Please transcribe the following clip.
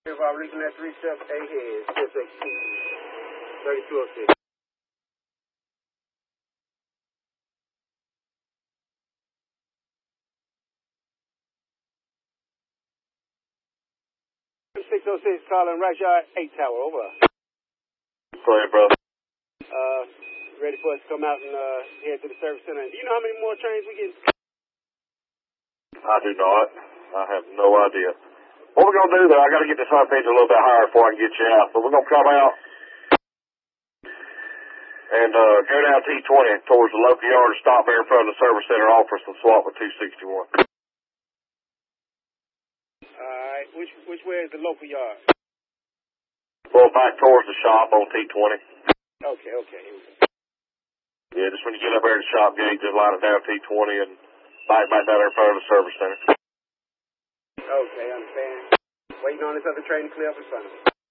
If I'm looking at 3 steps ahead, 3206. Calling right yard 8 tower, over. Go ahead, brother. Ready for us to come out and head to the service center. Do you know how many more trains we get? I do not. I have no idea. What we're going to do, though, I got to get this hot page a little bit higher before I can get you out. So we're going to come out and go down T20 towards the local yard and stop there in front of the service center office and swap with 261. Alright, which way is the local yard? Go back towards the shop on T20. Okay. Yeah, just when you get up there to the shop gate, just line it down T20 and back down there in front of the service center. Okay, understand. Waiting on this other train to clear up in front of me.